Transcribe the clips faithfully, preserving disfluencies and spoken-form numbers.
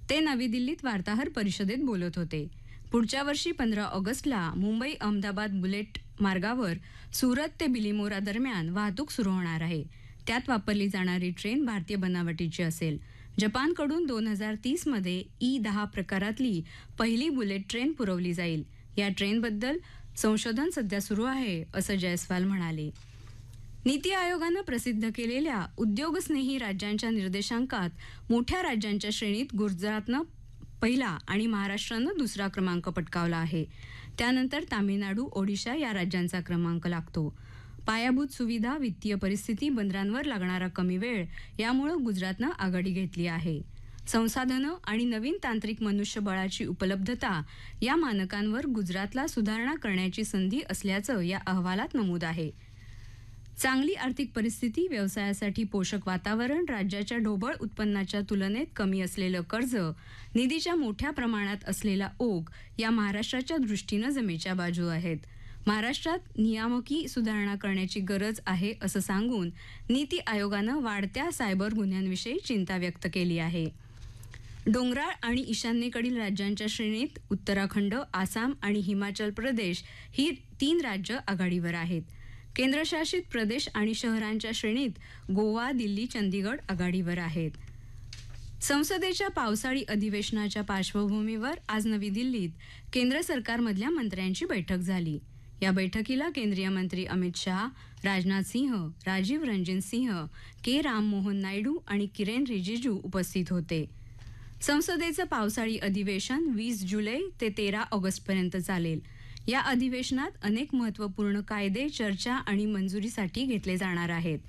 ते नवी दिल्लीत वार्ताहर परिषदेत बोलत होते. पुढच्या वर्षी पंधरा ऑगस्टला मुंबई अहमदाबाद बुलेट मार्गावर सुरत ते बिलिमोरा दरम्यान वाहतूक सुरू होणार आहे. त्यात वापरली जाणारी ट्रेन भारतीय बनावटीची असेल. जपानकडून दोन हजार तीस मध्ये ई दहा प्रकारातली पहिली बुलेट ट्रेन पुरवली जाईल. या ट्रेनबद्दल संशोधन सध्या सुरू आहे, असं जयस्वाल म्हणाले. नीती आयोगानं प्रसिद्ध केलेल्या उद्योगस्नेही राज्यांच्या निर्देशांकात मोठ्या राज्यांच्या श्रेणीत गुजरातनं पहिला आणि महाराष्ट्रानं दुसरा क्रमांक पटकावला आहे. त्यानंतर तामिळनाडू, ओडिशा या राज्यांचा क्रमांक लागतो. पायाभूत सुविधा, वित्तीय परिस्थिती, बंदरांवर लागणारा कमी वेळ यामुळं गुजरातनं आघाडी घेतली आहे. संसाधनं आणि नवीन तांत्रिक मनुष्यबळाची उपलब्धता या मानकांवर गुजरातला सुधारणा करण्याची संधी असल्याचं या अहवालात नमूद आहे. चांगली आर्थिक परिस्थिती, व्यवसायासाठी पोषक वातावरण, राज्याच्या ढोबळ उत्पन्नाच्या तुलनेत कमी असलेलं कर्ज, निधीच्या मोठ्या प्रमाणात असलेला ओघ या महाराष्ट्राच्या दृष्टीनं जमेच्या बाजू आहेत. महाराष्ट्रात नियामकी सुधारणा करण्याची गरज आहे असं सांगून नीती आयोगानं वाढत्या सायबर गुन्ह्यांविषयी चिंता व्यक्त केली आहे. डोंगराळ आणि ईशान्येकडील राज्यांच्या श्रेणीत उत्तराखंड, आसाम आणि हिमाचल प्रदेश ही तीन राज्य आघाडीवर आहेत. केंद्रशासित प्रदेश आणि शहरांच्या श्रेणीत गोवा, दिल्ली, चंदीगड आघाडीवर आहेत. संसदेच्या पावसाळी अधिवेशनाच्या पार्श्वभूमीवर आज नवी दिल्लीत केंद्र सरकारमधल्या मंत्र्यांची बैठक झाली. या बैठकीला केंद्रीय मंत्री अमित शहा, राजनाथ सिंह, राजीव रंजन सिंह, के राममोहन नायडू आणि किरेन रिजिजू उपस्थित होते. संसदेचं पावसाळी अधिवेशन वीस जुलै ते तेरा ऑगस्टपर्यंत चालेल. या अधिवेशनात अनेक महत्त्वपूर्ण कायदे चर्चा आणि मंजुरीसाठी घेतले जाणार आहेत.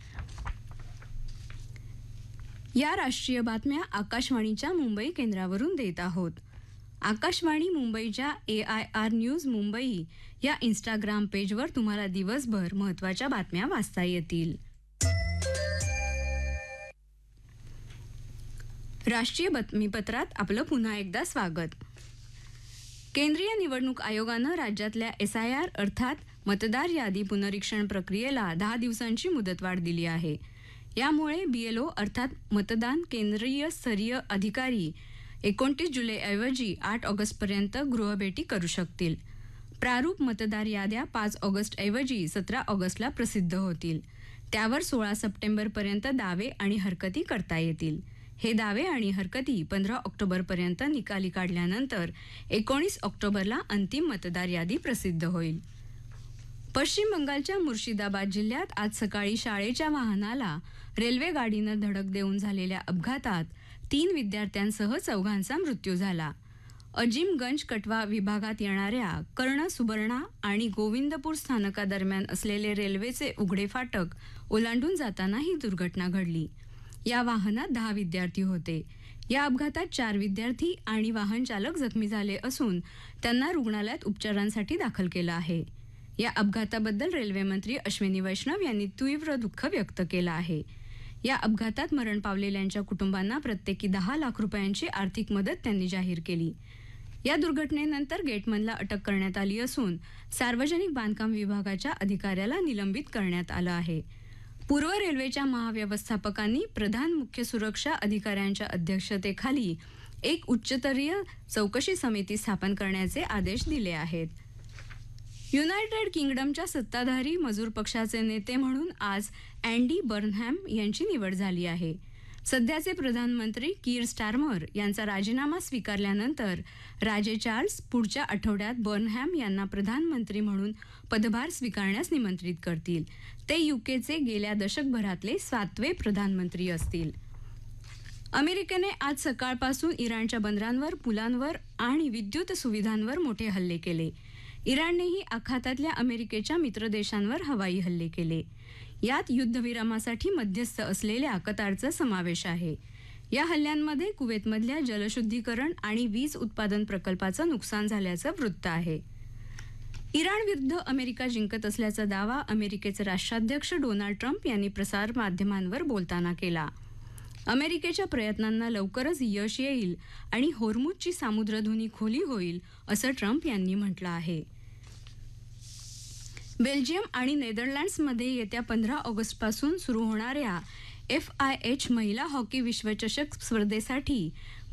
या राष्ट्रीय बातम्या आकाशवाणीच्या मुंबई केंद्रावरून देत आहोत. आकाशवाणी मुंबईच्या ए आय आर न्यूज मुंबई या इंस्टाग्राम पेजवर तुम्हाला दिवसभर महत्त्वाच्या बातम्या वाचता येतील. राष्ट्रीय बातमीपत्रात आपलं पुन्हा एकदा स्वागत. केंद्रीय निवडणूक आयोगानं राज्यातल्या एस आय आर अर्थात मतदार यादी पुनरीक्षण प्रक्रियेला दहा दिवसांची मुदतवाढ दिली आहे. यामुळे बीएलओ अर्थात मतदान केंद्रीय स्तरीय अधिकारी एकोणतीस जुलैऐवजी आठ ऑगस्टपर्यंत गृहभेटी करू शकतील. प्रारूप मतदार याद्या पाच ऑगस्टऐवजी सतरा ऑगस्टला प्रसिद्ध होतील. त्यावर सोळा सप्टेंबरपर्यंत दावे आणि हरकती करता येतील. हे दावे आणि हरकती पंधरा ऑक्टोबरपर्यंत निकाली काढल्यानंतर एकोणीस ऑक्टोबरला अंतिम मतदार यादी प्रसिद्ध होईल. पश्चिम बंगालच्या मुर्शिदाबाद जिल्ह्यात आज सकाळी शाळेच्या वाहनाला रेल्वे गाडीनं धडक देऊन झालेल्या अपघातात तीन विद्यार्थ्यांसह चौघांचा मृत्यू झाला. अजिमगंज कटवा विभागात येणाऱ्या कर्ण सुबर्णा आणि गोविंदपूर स्थानकादरम्यान असलेले रेल्वेचे उघडे फाटक ओलांडून जाताना ही दुर्घटना घडली. या वाहनात दहा विद्यार्थी होते. या अपघातात चार विद्यार्थी आणि वाहन चालक जखमी झाले असून त्यांना रुग्णालयात उपचारांसाठी दाखल केलं आहे. या अपघाताबद्दल रेल्वे मंत्री अश्विनी वैष्णव यांनी तीव्र दुःख व्यक्त केलं आहे. या अपघातात मरण पावलेल्यांच्या कुटुंबांना प्रत्येकी दहा लाख रुपयांची आर्थिक मदत त्यांनी जाहीर केली. या दुर्घटनेनंतर गेटमनला अटक करण्यात आली असून सार्वजनिक बांधकाम विभागाच्या अधिकाऱ्याला निलंबित करण्यात आलं आहे. पूर्व रेल्वेच्या महाव्यवस्थापकांनी प्रधान मुख्य सुरक्षा अधिकाऱ्यांच्या अध्यक्षतेखाली एक उच्चस्तरीय चौकशी समिती स्थापन करण्याचे आदेश दिले आहेत. युनायटेड किंगडमच्या सत्ताधारी मजूर पक्षाचे नेते म्हणून आज अँडी बर्नहॅम यांची निवड झाली आहे. सध्याचे प्रधानमंत्री कीर स्टारमर यांचा राजीनामा स्वीकारल्यानंतर राजे चार्ल्स पुढच्या आठवड्यात बर्नहॅम यांना प्रधानमंत्री म्हणून पदभार स्वीकारण्यास निमंत्रित करतील. ते यूकेचे गेल्या दशकभरातले सातवे प्रधानमंत्री असतील. अमेरिकेने आज सकाळपासून इराणच्या बंदरांवर, पुलांवर आणि विद्युत सुविधांवर मोठे हल्ले केले. इराणनेही आखातातल्या अमेरिकेच्या मित्र देशांवर हवाई हल्ले केले. यात युद्धविरामासाठी मध्यस्थ असलेल्या कतारचा समावेश आहे. या हल्ल्यांमध्ये कुवेतमधल्या जलशुद्धीकरण आणि वीज उत्पादन प्रकल्पाचं नुकसान झाल्याचं वृत्त आहे. इराणविरुद्ध अमेरिका जिंकत असल्याचा दावा अमेरिकेचे राष्ट्राध्यक्ष डोनाल्ड ट्रम्प यांनी प्रसारमाध्यमांवर बोलताना केला. अमेरिकेच्या प्रयत्नांना लवकरच यश येईल आणि होर्मुझची सामुद्रधुनी खुली होईल असं ट्रम्प यांनी म्हटलं आहे. बेल्जियम आणि नेदरलँड्समध्ये येत्या पंधरा ऑगस्टपासून सुरू होणाऱ्या एफ आय एच महिला हॉकी विश्वचषक स्पर्धेसाठी